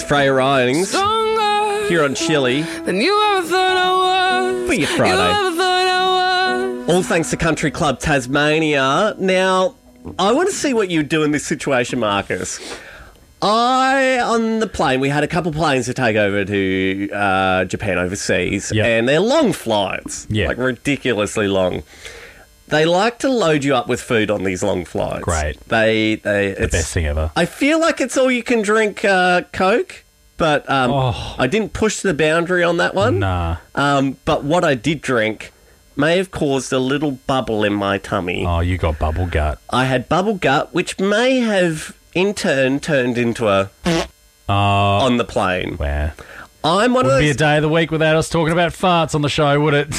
It's Freya Ridings here on Chili than you ever thought I was. for your Friday. You ever thought I was. All thanks to Country Club Tasmania. Now, I want to see what you do in this situation, Marcus. On the plane, we had a couple planes to take over to Japan overseas, Yep. and they're long flights, like ridiculously long. They like to load you up with food on these long flights. Great. It's The best thing ever. I feel like it's all you can drink Coke, but I didn't push the boundary on that one. Nah. But what I did drink may have caused a little bubble in my tummy. Oh, you got bubble gut. I had bubble gut, which may have in turn turned into a on the plane. Wow. I'm one Wouldn't of be a those. day of the week without us talking about farts on the show, would it?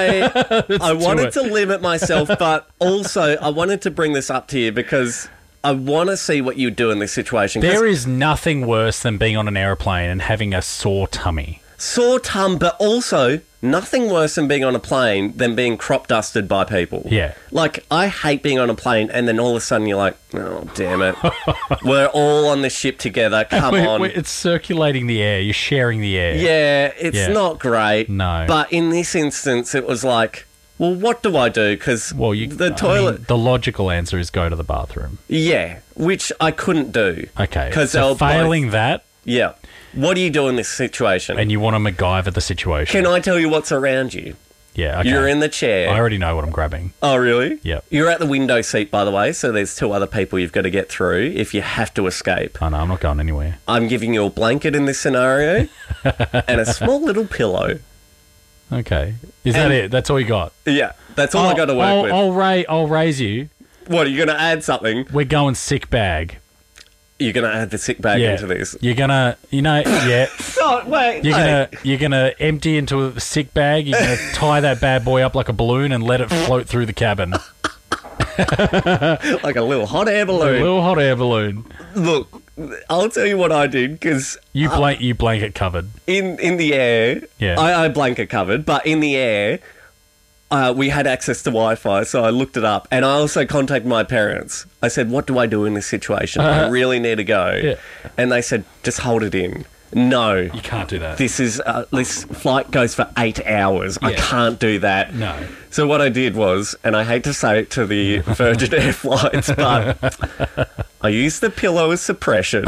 I wanted to limit myself, but also I wanted to bring this up to you because I want to see what you do in this situation. 'Cause There is nothing worse than being on an aeroplane and having a sore tummy. sore tum, but also nothing worse than being on a plane than being crop dusted by people. Yeah. Like, I hate being on a plane and then all of a sudden you're like, oh, damn it. We're all on the ship together. Come on. It's circulating the air. You're sharing the air. Yeah, it's not great. No. But in this instance, it was like, well, what do I do? Because the toilet... the logical answer is go to the bathroom. Yeah, which I couldn't do. Okay. Because so failing that... Yeah. What do you do in this situation? And you want to MacGyver the situation. Can I tell you what's around you? Yeah, okay. You're in the chair. I already know what I'm grabbing. Oh, really? Yep. You're at the window seat, by the way, so there's two other people you've got to get through if you have to escape. Oh, no, I'm not going anywhere. I'm giving you a blanket in this scenario and a small little pillow. Okay. Is that it? That's all you got? Yeah, that's all I got to work with. I'll raise you. What, are you going to add something? We're going sick bag. You're going to add the sick bag into this? You're going to, yeah. Oh, wait. You're gonna empty into a sick bag. You're going to tie that bad boy up like a balloon and let it float through the cabin. Like a little hot air balloon. A little hot air balloon. Look, I'll tell you what I did, because... You blanket covered. In the air, Yeah. I blanket covered, but in the air... we had access to Wi-Fi, so I looked it up. And I also contacted my parents. I said, what do I do in this situation? I really need to go. Yeah. And they said, just hold it in. No. You can't do that. This flight goes for 8 hours. I can't do that. No. So what I did was, and I hate to say it to the Virgin Air flights, but I used the pillow as suppression.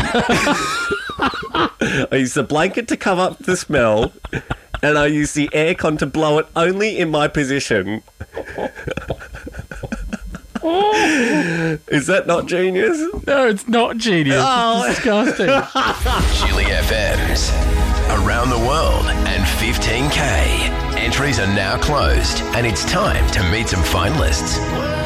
I used the blanket to cover up the smell. And I use the aircon to blow it only in my position. Is that not genius? No, it's not genius. Oh. It's disgusting. Chili FM's Around the World and 15K. Entries are now closed and it's time to meet some finalists.